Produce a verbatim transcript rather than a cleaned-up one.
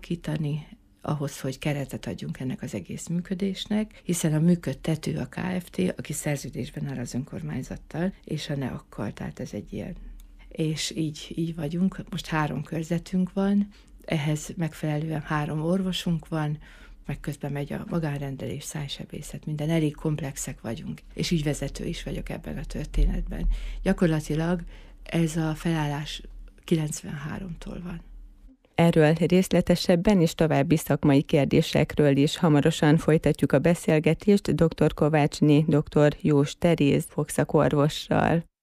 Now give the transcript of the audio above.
alakítani, ahhoz, hogy keretet adjunk ennek az egész működésnek, hiszen a működtető a Kft., aki szerződésben áll az önkormányzattal, és a NEAK-kal, tehát ez egy ilyen. És így, így vagyunk, most három körzetünk van, ehhez megfelelően három orvosunk van, meg közben megy a magánrendelés, szájsebészet, minden, elég komplexek vagyunk, és ügyvezető is vagyok ebben a történetben. Gyakorlatilag ez a felállás kilencvenháromtól van. Erről részletesebben és további szakmai kérdésekről is hamarosan folytatjuk a beszélgetést dr. Kovácsné dr. Jós Teréz fogszakorvossal.